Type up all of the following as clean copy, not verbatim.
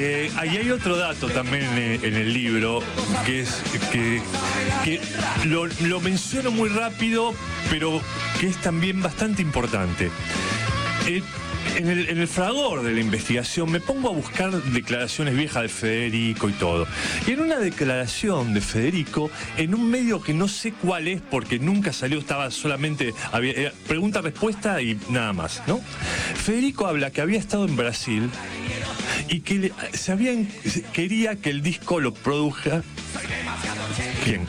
Ahí hay otro dato también en el libro, que es que lo menciono muy rápido, pero que es también bastante importante. En el fragor de la investigación me pongo a buscar declaraciones viejas de Federico y todo. Y en una declaración de Federico, en un medio que no sé cuál es porque nunca salió, estaba solamente pregunta-respuesta y nada más, ¿no? Federico habla que había estado en Brasil y que quería que el disco lo produjera. ¿Quién?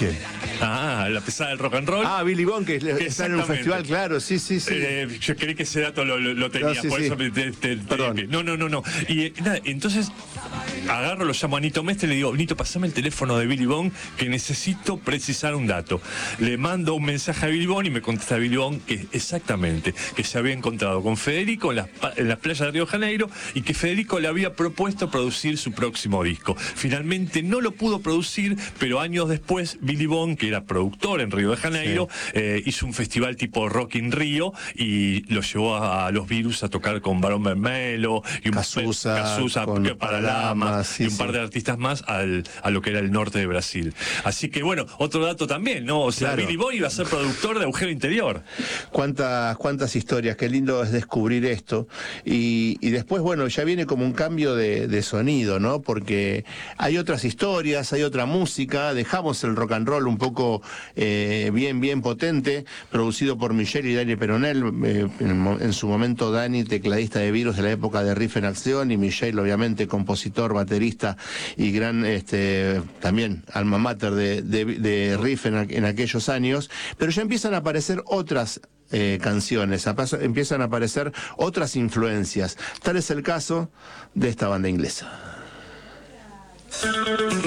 La pesada del rock and roll. Billy Bond, que está en un festival, claro, sí. Yo creí que ese dato lo tenía, por eso Perdón. No. Y nada, entonces agarro, lo llamo a Nito Mestre y le digo: Nito, pasame el teléfono de Billy Bond, que necesito precisar un dato. Le mando un mensaje a Billy Bond y me contesta Billy Bond que exactamente, que se había encontrado con Federico en las playas de Río de Janeiro y que Federico le había propuesto producir su próximo disco. Finalmente no lo pudo producir, pero años después Billy Bond, que era productor en Río de Janeiro, hizo un festival tipo Rock in Río y lo llevó a los Virus a tocar con Barón Vermelho y Cazuza, Paralamas y un par de artistas más a lo que era el norte de Brasil. Así que bueno, otro dato también, ¿no? O sea, claro. Billy Bond iba a ser productor de Agujero Interior. Cuántas historias, qué lindo es descubrir esto. Y después, bueno, ya viene como un cambio de sonido, ¿no? Porque hay otras historias, hay otra música, dejamos el rock and roll un poco bien potente, producido por Michelle y Dani Peronel, en su momento Dani, tecladista de Virus de la época de Riff en Acción, y Michelle, obviamente, compositor, baterista y gran también alma mater de Riff en aquellos años, pero ya empiezan a aparecer otras canciones, empiezan a aparecer otras influencias. Tal es el caso de esta banda inglesa.